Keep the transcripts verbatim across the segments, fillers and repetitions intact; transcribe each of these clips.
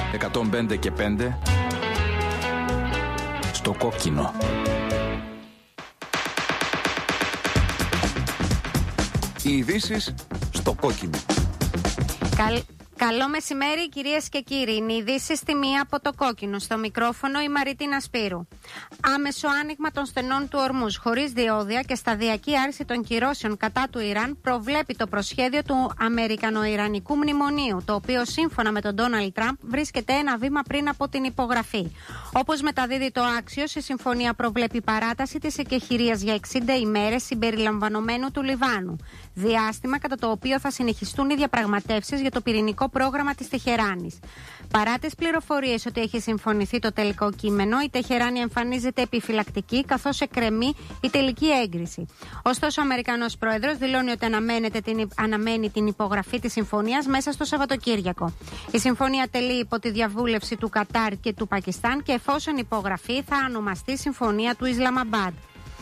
εκατόν πέντε και πέντε στο κόκκινο. Οι ειδήσεις στο κόκκινο. Καλ... Καλό μεσημέρι, κυρίες και κύριοι. Είναι οι ειδήσεις στη μία από το κόκκινο. Στο μικρόφωνο η Μαρίτινα Σπύρου. Άμεσο άνοιγμα των στενών του Ορμούζ χωρίς διόδια και σταδιακή άρση των κυρώσεων κατά του Ιράν προβλέπει το προσχέδιο του Αμερικανο-Ιρανικού μνημονίου, το οποίο σύμφωνα με τον Ντόναλντ Τραμπ βρίσκεται ένα βήμα πριν από την υπογραφή. Όπως μεταδίδει το Άξιος, η συμφωνία προβλέπει παράταση της εκεχηρίας για εξήντα ημέρες συμπεριλαμβανομένου του Λιβάνου. Διάστημα κατά το οποίο θα συνεχιστούν οι διαπραγματεύσεις για το πυρηνικό πρόγραμμα της Τεχεράνης. Παρά τις πληροφορίες ότι έχει συμφωνηθεί το τελικό κείμενο, η Τεχεράνη εμφανίζεται επιφυλακτική καθώς εκκρεμεί η τελική έγκριση. Ωστόσο, ο Αμερικανός πρόεδρος δηλώνει ότι την, αναμένει την υπογραφή της συμφωνίας μέσα στο Σαββατοκύριακο. Η συμφωνία τελεί υπό τη διαβούλευση του Κατάρ και του Πακιστάν και εφόσον υπογραφεί θα ονομαστεί Συμφωνία του Ισλαμαμπάντ.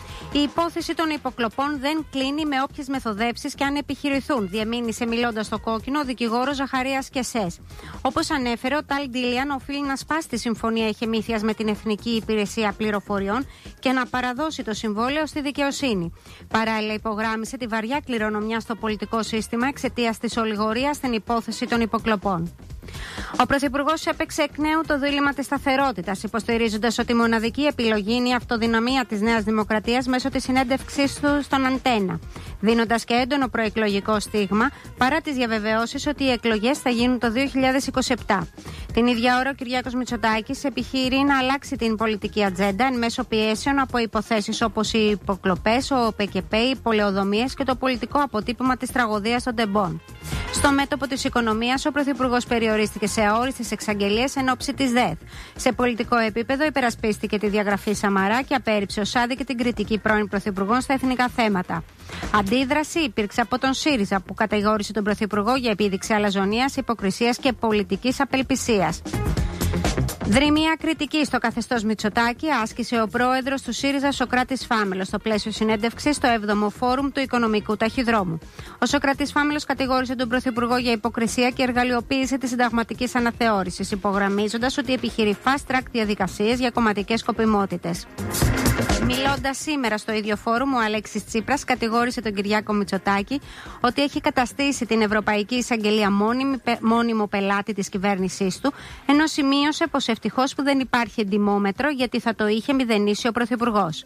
Η υπόθεση των υποκλοπών δεν κλείνει με όποιες μεθοδεύσεις και αν επιχειρηθούν, διεμήνυσε μιλώντας στο κόκκινο ο δικηγόρος Ζαχαρίας Κεσές. Όπως ανέφερε, ο Ταλ Ντίλιαν οφείλει να σπάσει τη συμφωνία εχεμήθειας με την Εθνική Υπηρεσία Πληροφοριών και να παραδώσει το συμβόλαιο στη δικαιοσύνη. Παράλληλα, υπογράμμισε τη βαριά κληρονομιά στο πολιτικό σύστημα εξαιτίας της ολιγορίας στην υπόθεση των υποκλοπών. Ο Πρωθυπουργός έπαιξε εκ νέου το δίλημμα της σταθερότητας, υποστηρίζοντας ότι η μοναδική επιλογή είναι η αυτοδυναμία της Νέας Δημοκρατίας μέσω της συνέντευξής του στον Αντένα, δίνοντας και έντονο προεκλογικό στίγμα παρά τις διαβεβαιώσεις ότι οι εκλογές θα γίνουν το δύο χιλιάδες είκοσι επτά. Την ίδια ώρα, ο Κυριάκος Μητσοτάκης επιχειρεί να αλλάξει την πολιτική ατζέντα εν μέσω πιέσεων από υποθέσεις όπως οι υποκλοπές, ο ΠΚΠ, οι πολεοδομίες και το πολιτικό αποτύπωμα της τραγωδίας των τεμπών. Στο μέτωπο της οικονομίας, ο Πρωθυπουργός περιορίστηκε σε αόριστες εξαγγελίες εν ώψη της ΔΕΘ. Σε πολιτικό επίπεδο, υπερασπίστηκε τη διαγραφή Σαμαρά και απέρριψε ως άδικη την κριτική πρώην Πρωθυπουργών στα εθνικά θέματα. Αντίδραση υπήρξε από τον ΣΥΡΙΖΑ, που κατηγόρησε τον Πρωθυπουργό για επίδειξη αλαζονίας, υποκρισίας και πολιτικής απελπισίας. Δρυμία κριτική στο καθεστώς Μητσοτάκη άσκησε ο πρόεδρος του ΣΥΡΙΖΑ Σωκράτης Φάμελος στο πλαίσιο συνέντευξης στο έβδομο Φόρουμ του Οικονομικού Ταχυδρόμου. Ο Σωκράτης Φάμελος κατηγόρησε τον Πρωθυπουργό για υποκρισία και εργαλειοποίηση της συνταγματικής αναθεώρησης, υπογραμμίζοντας ότι επιχειρεί fast track διαδικασίες για κομματικές σκοπιμότητες. Μιλώντας σήμερα στο ίδιο φόρουμ, ο Αλέξης Τσίπρας κατηγόρησε τον Κυριάκο Μητσοτάκη ότι έχει καταστήσει την Ευρωπαϊκή Εισαγγελία μόνιμη, μόνιμο πελάτη της κυβέρνησής του, ενώ σημείωσε πως ευτυχώς που δεν υπάρχει εντιμόμετρο γιατί θα το είχε μηδενίσει ο Πρωθυπουργός.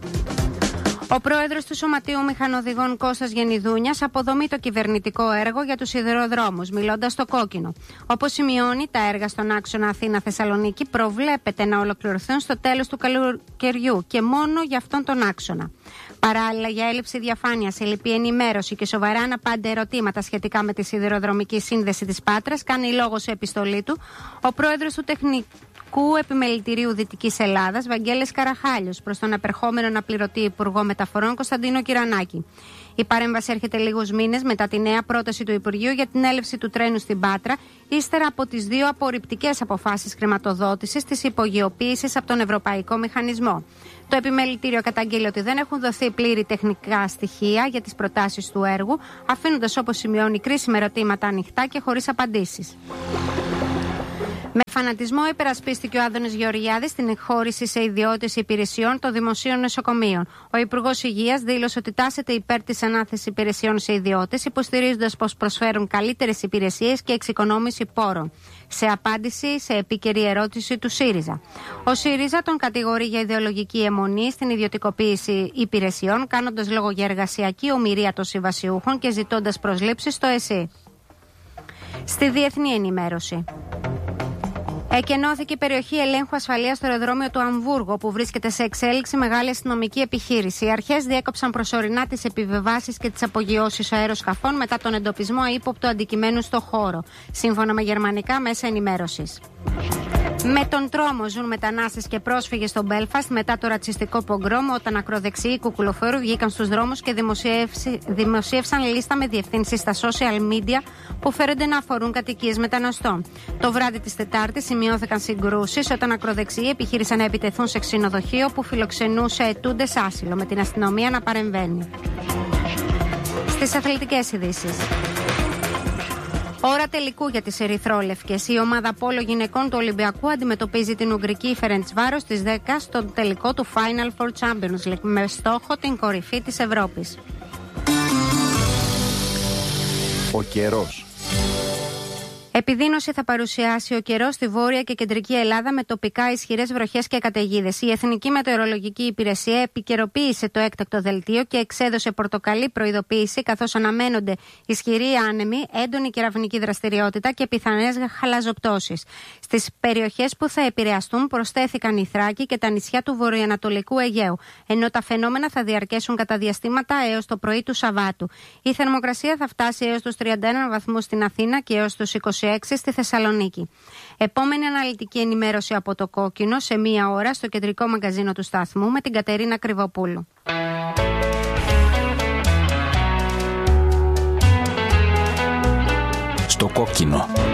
Ο πρόεδρος του Σωματείου Μηχανοδηγών Κώστας Γενιδούνιας αποδομεί το κυβερνητικό έργο για τους σιδηροδρόμους, μιλώντας στο κόκκινο. Όπως σημειώνει, τα έργα στον άξονα Αθήνα-Θεσσαλονίκη προβλέπεται να ολοκληρωθούν στο τέλος του καλοκαιριού και μόνο για αυτόν τον άξονα. Παράλληλα, για έλλειψη διαφάνειας, ελλειπή ενημέρωση και σοβαρά αναπάντα ερωτήματα σχετικά με τη σιδηροδρομική σύνδεση της Πάτρας, κάνει λόγο σε επιστολή του ο πρόεδρος του Τεχνικού Επιμελητηρίου Δυτικής Ελλάδας, Βαγγέλης Καραχάλιος, προς τον απερχόμενο αναπληρωτή Υπουργό Μεταφορών Κωνσταντίνο Κυρανάκη. Η παρέμβαση έρχεται λίγους μήνες μετά τη νέα πρόταση του Υπουργείου για την έλευση του τρένου στην Πάτρα, ύστερα από τις δύο απορριπτικές αποφάσεις χρηματοδότησης της υπογειοποίησης από τον Ευρωπαϊκό Μηχανισμό. Το Επιμελητήριο καταγγείλει ότι δεν έχουν δοθεί πλήρη τεχνικά στοιχεία για τις προτάσεις του έργου, αφήνοντας, όπως σημειώνει, κρίσιμα ερωτήματα ανοιχτά και χωρίς απαντήσεις. Με φανατισμό υπερασπίστηκε ο Άδωνης Γεωργιάδης την εκχώρηση σε ιδιώτες υπηρεσιών των δημοσίων νοσοκομείων. Ο Υπουργός Υγείας δήλωσε ότι τάσεται υπέρ της ανάθεσης υπηρεσιών σε ιδιώτες, υποστηρίζοντας πως προσφέρουν καλύτερες υπηρεσίες και εξοικονόμηση πόρων. Σε απάντηση σε επίκαιρη ερώτηση του ΣΥΡΙΖΑ. Ο ΣΥΡΙΖΑ τον κατηγορεί για ιδεολογική αιμονή στην ιδιωτικοποίηση υπηρεσιών, κάνοντας λόγο για εργασιακή ομηρία των συμβασιούχων και ζητώντας προσλήψεις στο ΕΣΥ. Στη διεθνή ενημέρωση. Εκενώθηκε η περιοχή ελέγχου ασφαλείας στο αεροδρόμιο του Αμβούργου, που βρίσκεται σε εξέλιξη μεγάλη αστυνομική επιχείρηση. Οι αρχές διέκοψαν προσωρινά τις επιβεβάσεις και τις απογειώσεις αεροσκαφών μετά τον εντοπισμό αείποπτου αντικειμένου στο χώρο, σύμφωνα με γερμανικά μέσα ενημέρωσης. Με τον τρόμο ζουν μετανάστες και πρόσφυγες στο Μπέλφαστ μετά το ρατσιστικό πογκρόμ, όταν ακροδεξιοί κουκουλοφόροι βγήκαν στους δρόμους και δημοσίευσαν λίστα με διευθύνσεις στα social media που φέρονται να αφορούν κατοικίες μεταναστών. Το βράδυ της Τετάρτης σημειώθηκαν συγκρούσεις όταν ακροδεξιοί επιχείρησαν να επιτεθούν σε ξενοδοχείο που φιλοξενούσε αιτούντες άσυλο, με την αστυνομία να παρεμβαίνει. Στις αθλητικές ειδήσεις. Ώρα τελικού για τις ερυθρόλευκες. Η ομάδα πόλο γυναικών του Ολυμπιακού αντιμετωπίζει την Ουγγρική Φερεντσβάρος στις δέκα στον τελικό του Final Four Champions League με στόχο την κορυφή της Ευρώπης. Ο καιρός. Επιδείνωση θα παρουσιάσει ο καιρός στη βόρεια και κεντρική Ελλάδα με τοπικά ισχυρές βροχές και καταιγίδες. Η Εθνική Μετεωρολογική Υπηρεσία επικαιροποίησε το έκτακτο δελτίο και εξέδωσε πορτοκαλί προειδοποίηση, καθώς αναμένονται ισχυροί άνεμοι, έντονη κεραυνική δραστηριότητα και πιθανές χαλαζοπτώσεις. Στις περιοχές που θα επηρεαστούν προσθέθηκαν η Θράκη και τα νησιά του βορειοανατολικού Αιγαίου, ενώ τα φαινόμενα θα διαρκέσουν κατά διαστήματα έως το πρωί του Σαββάτου. Η θερμοκρασία θα φτάσει έως τους τριάντα ένα βαθμούς στην Αθήνα και έως τους είκοσι έξι στη Θεσσαλονίκη. Επόμενη αναλυτική ενημέρωση από το Κόκκινο σε μία ώρα στο κεντρικό μαγκαζίνο του σταθμού με την Κατερίνα Κρυβοπούλου. Στο Κόκκινο.